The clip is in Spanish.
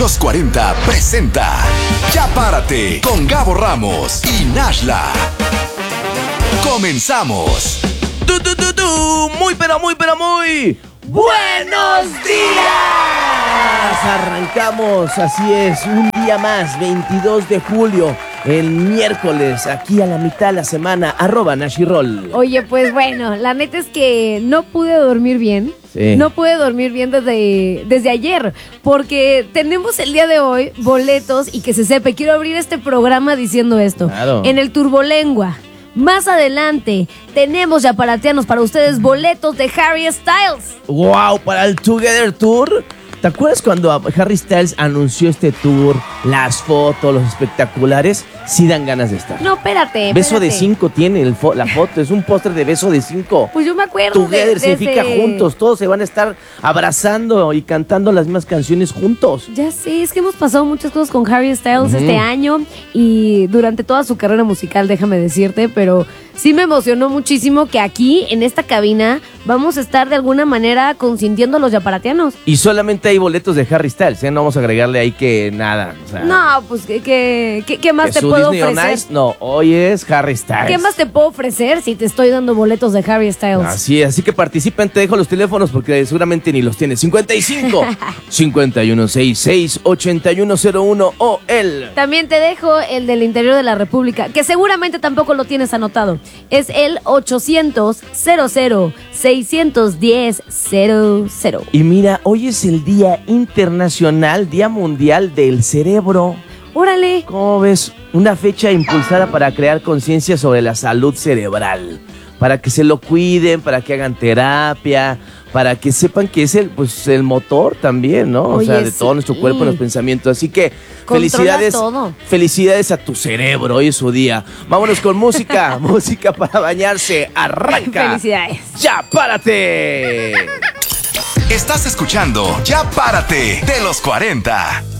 Los 40 presenta Ya Párate con Gabo Ramos y Nashla. Comenzamos. Muy buenos días. Arrancamos, así es, un día más, 22 de julio, el miércoles, aquí a la mitad de la semana, @Nashirol. Oye, pues bueno, la neta es que no pude dormir bien. Sí. No pude dormir bien desde ayer, porque tenemos el día de hoy boletos y que se sepa, quiero abrir este programa diciendo esto. Claro. En el Turbolengua, más adelante, tenemos ya paratianos para ustedes boletos de Harry Styles. Wow, para el Together Tour. ¿Te acuerdas cuando Harry Styles anunció este tour? Las fotos, los espectaculares, sí dan ganas de estar. No, espérate. Beso de 5 tiene la foto, es un póster de beso de 5. Pues yo me acuerdo Together significa juntos, todos se van a estar abrazando y cantando las mismas canciones juntos. Ya sé, es que hemos pasado muchas cosas con Harry Styles este año y durante toda su carrera musical, déjame decirte, pero sí me emocionó muchísimo que aquí, en esta cabina, vamos a estar de alguna manera consintiendo a los yaparatianos. Y solamente hay boletos de Harry Styles, ¿eh? No vamos a agregarle ahí que nada. O sea, No, pues ¿qué más te su puedo Disney on ofrecer? Ice, no, hoy es Harry Styles. ¿Qué más te puedo ofrecer si te estoy dando boletos de Harry Styles? Así que participen, te dejo los teléfonos porque seguramente ni los tienes. 55 5166 8101 o el... También te dejo el del interior de la República, que seguramente tampoco lo tienes anotado. Es el 800-00-610-00. Y mira, hoy es el Día Internacional, Día Mundial del Cerebro. ¡Órale! ¿Cómo ves? Una fecha impulsada para crear conciencia sobre la salud cerebral. Para que se lo cuiden, para que hagan terapia, para que sepan que es el motor también, ¿no? Oye, o sea, de sí. todo nuestro cuerpo y los pensamientos. Así que Controla todo. felicidades a tu cerebro, hoy es su día. Vámonos con música, música para bañarse. Arranca. Felicidades. ¡Ya párate! Estás escuchando Ya Párate de los 40.